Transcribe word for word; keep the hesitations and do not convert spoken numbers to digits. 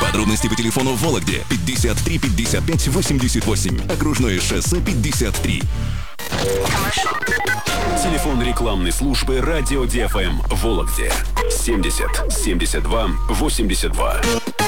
Подробности по телефону в Вологде пятьдесят три пятьдесят пять восемьдесят восемь. Окружное шоссе пятьдесят три. Телефон рекламной службы радио ди эф эм в Вологде семьдесят семьдесят два восемьдесят два.